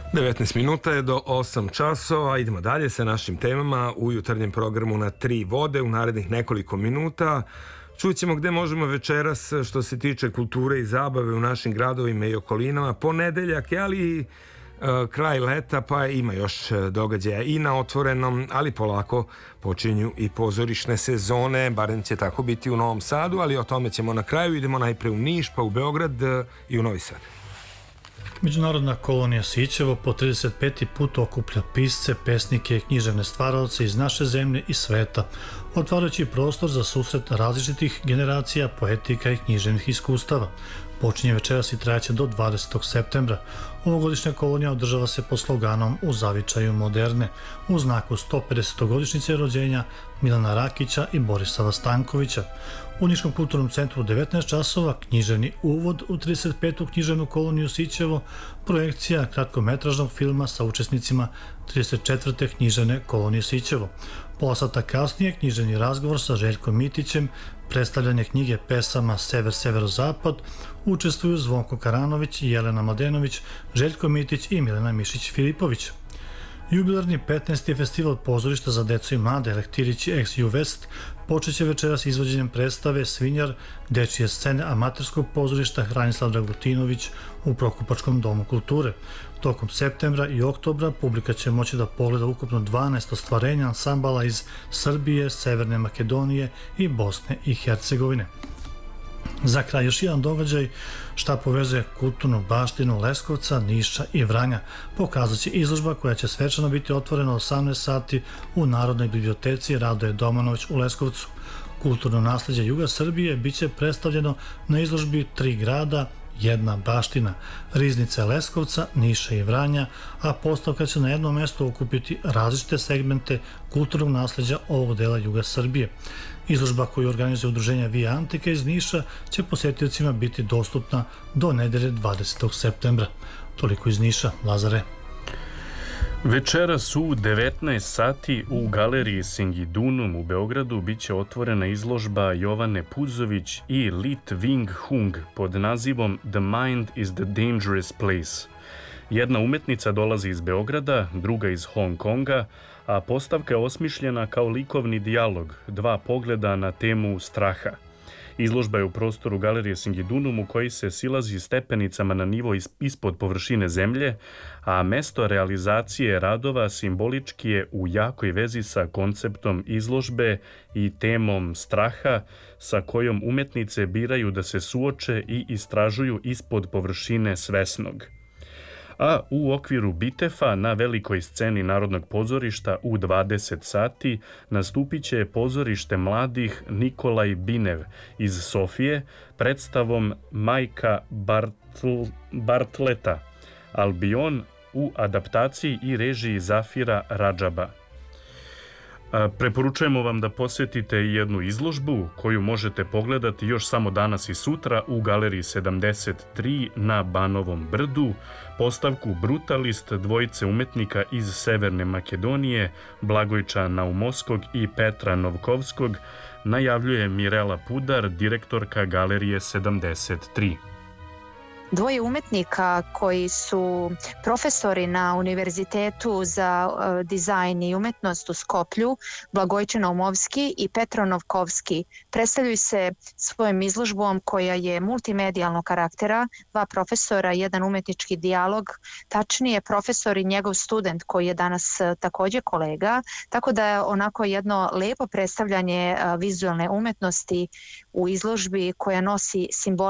19 minuta je do 8 časova. Idemo dalje sa našim temama u jutarnjem programu Na tri vode. U narednih nekoliko minuta čućemo gde možemo večeras što se tiče kulture i zabave u našim gradovima i okolinama. Ponedeljak je, ali kraj leta, pa ima još događaja i na otvorenom, ali polako počinju i pozorišne sezone, barem će tako biti u Novom Sadu, ali o tome ćemo na kraju. Idemo najpre u Niš, pa u Beograd i u Novi Sad. Međunarodna kolonija Sićevo po 35. put okuplja pisce, pesnike i književne stvaraoce iz naše zemlje i sveta, otvarajući prostor za susret različitih generacija poetika i književnih iskustava. Počinje večeras i trajaće do 20. septembra. Ovogodišnja kolonija održava se pod sloganom U zavičaju moderne, u znaku 150. godišnjice rođenja Milana Rakića i Borislava Stankovića. U Niškom kulturnom centru u 19 časova književni uvod u 35. književnu koloniju Sićevo, projekcija kratkometražnog filma sa učesnicima 34. književne kolonije Sićevo. Pola sata kasnije književni razgovor sa Željkom Mitićem, predstavljanje knjige pesama Sever-Severozapad, učestvuju Zvonko Karanović, Jelena Mladenović, Željko Mitić i Milena Mišić-Filipović. Jubilarni 15. festival pozorišta za decu i mlade Lektirići ex Juvest počeće večeras izvođenjem predstave Svinjar, dečije scene amaterskog pozorišta Hranislav Dragutinović u Prokupačkom domu kulture. Tokom septembra i oktobra publika će moći da pogleda ukupno 12 ostvarenja ansambala iz Srbije, Severne Makedonije i Bosne i Hercegovine. Za kraj još jedan događaj šta povezuje kulturnu baštinu Leskovca, Niša i Vranja. Pokazat će izložba koja će svečano biti otvorena 18 sati u Narodnoj biblioteci Radoje Domanović u Leskovcu. Kulturno nasleđe Juga Srbije biće predstavljeno na izložbi Tri grada, jedna baština, riznice Leskovca, Niša i Vranja, a postavka će na jednom mjestu okupiti različite segmente kulturnog nasleđa ovog dela Juga Srbije. Izložba koju organizuje udruženje Via Antika iz Niša će posjetiocima biti dostupna do nedelje 20. septembra. Toliko iz Niša, Lazare. Večeras u 19 sati u galeriji Singidunum u Beogradu biće otvorena izložba Jovane Puzović i Lit Wing Hung pod nazivom The Mind is the Dangerous Place. Jedna umetnica dolazi iz Beograda, druga iz Hong Konga, a postavka je osmišljena kao likovni dijalog, dva pogleda na temu straha. Izložba je u prostoru galerije Singidunum u koji se silazi stepenicama na nivo ispod površine zemlje, a mesto realizacije radova simbolički je u jakoj vezi sa konceptom izložbe i temom straha sa kojom umetnice biraju da se suoče i istražuju ispod površine svesnog. A u okviru Bitefa na velikoj sceni Narodnog pozorišta u 20 sati nastupit će pozorište mladih Nikolaj Binev iz Sofije predstavom Majka Bartleta Albion u adaptaciji i režiji Zafira Radžaba. Preporučujemo vam da posjetite jednu izložbu koju možete pogledati još samo danas i sutra u galeriji 73 na Banovom brdu, postavku Brutalist dvojice umetnika iz Severne Makedonije, Blagojča Naumovskog i Petra Novkovskog, najavljuje Mirela Pudar, direktorka galerije 73. Dvoje umetnika koji su profesori na Univerzitetu za dizajn i umetnost u Skoplju, Blagojča Naumovski i Petro Novkovski, predstavljaju se svojom izložbom koja je multimedijalnog karaktera, dva profesora, jedan umetnički dijalog, tačnije profesor i njegov student koji je danas također kolega, tako da je onako jedno lepo predstavljanje vizualne umetnosti u izložbi koja nosi simbol